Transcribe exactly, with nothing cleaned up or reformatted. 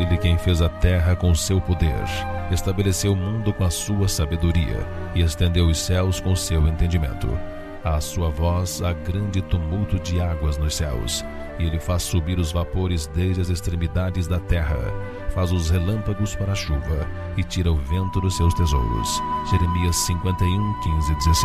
Ele quem fez a terra com seu poder, estabeleceu o mundo com a sua sabedoria e estendeu os céus com seu entendimento. À sua voz há grande tumulto de águas nos céus, e ele faz subir os vapores desde as extremidades da terra, faz os relâmpagos para a chuva e tira o vento dos seus tesouros. Jeremias cinquenta e um, quinze, dezesseis.